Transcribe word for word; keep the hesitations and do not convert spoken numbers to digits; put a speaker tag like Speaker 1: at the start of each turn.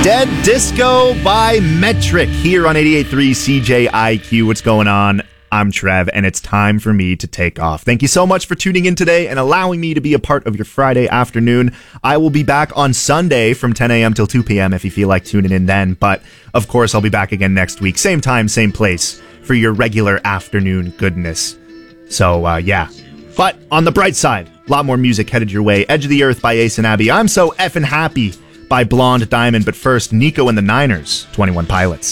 Speaker 1: Dead Disco by Metric here on eighty-eight point three C J I Q. What's going on? I'm Trev, and it's time for me to take off. Thank you so much for tuning in today and allowing me to be a part of your Friday afternoon. I will be back on Sunday from ten a.m. till two p.m. if you feel like tuning in then. But, of course, I'll be back again next week. Same time, same place for your regular afternoon goodness. So, uh, yeah. But on the bright side, a lot more music headed your way. Edge of the Earth by Ace and Abby. I'm So Effin' Happy by Blonde Diamond. But first, Nico and the Niners, twenty-one Pilots.